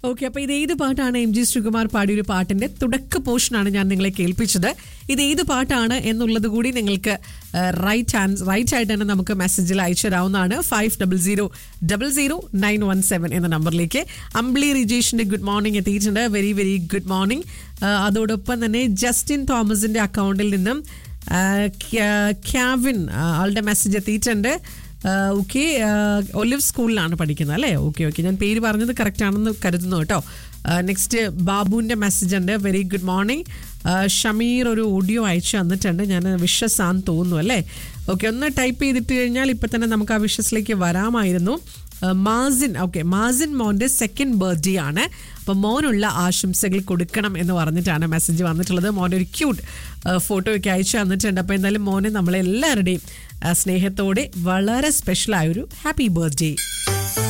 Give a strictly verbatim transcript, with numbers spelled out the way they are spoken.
Okay, അപ്പോൾ ഇത് ഏത് പാട്ടാണ്? എം ജി ശ്രീകുമാർ പാടിയ ഒരു പാട്ടിന്റെ തുടക്ക പോർഷനാണ് ഞാൻ നിങ്ങളെ കേൾപ്പിച്ചത്. ഇത് ഏത് പാട്ടാണ് എന്നുള്ളത് കൂടി നിങ്ങൾക്ക് റൈറ്റ് ആൻസ് റൈറ്റ് ആയിട്ട് തന്നെ നമുക്ക് മെസ്സേജിൽ അയച്ചു തരാവുന്നതാണ്. Five double zero double zero nine one seven എന്ന നമ്പറിലേക്ക്. അംബ്ലി റിജേഷിന്റെ ഗുഡ് മോർണിംഗ് എത്തിയിട്ടുണ്ട്. Very very good morning. അതോടൊപ്പം തന്നെ ജസ്റ്റിൻ തോമസിന്റെ അക്കൗണ്ടിൽ നിന്നും ക്യാവിൻ ആളുടെ മെസ്സേജ് എത്തിയിട്ടുണ്ട്. ഓക്കെ, ഒലിവ് സ്കൂളിലാണ് പഠിക്കുന്നത് അല്ലേ? ഓക്കെ ഓക്കെ ഞാൻ പേര് പറഞ്ഞത് കറക്റ്റ് ആണെന്ന് കരുതുന്നു കേട്ടോ. നെക്സ്റ്റ് ബാബുവിൻ്റെ മെസ്സേജ് ഉണ്ട്. Very good morning. ഷമീർ ഒരു ഓഡിയോ അയച്ചു തന്നിട്ടുണ്ട്. ഞാൻ വിഷസ് ആണെന്ന് തോന്നുന്നു അല്ലേ? ഓക്കെ, ഒന്ന് ടൈപ്പ് ചെയ്തിട്ട് കഴിഞ്ഞാൽ ഇപ്പം തന്നെ നമുക്ക് ആ വിഷസിലേക്ക് വരാമായിരുന്നു. മാസിൻ, ഓക്കെ, മാസിൻ മോൻ്റെ സെക്കൻഡ് ബർത്ത്ഡേ ആണ്. അപ്പോൾ മോനുള്ള ആശംസകൾ കൊടുക്കണം എന്ന് പറഞ്ഞിട്ടാണ് മെസ്സേജ് വന്നിട്ടുള്ളത്. മോൻ്റെ ഒരു ക്യൂട്ട് ഫോട്ടോ ഒക്കെ അയച്ചു തന്നിട്ടുണ്ട്. അപ്പോൾ എന്തായാലും മോനെ നമ്മളെല്ലാവരുടെയും സ്നേഹത്തോടെ വളരെ സ്പെഷ്യലായൊരു ഹാപ്പി ബർത്ത്ഡേ.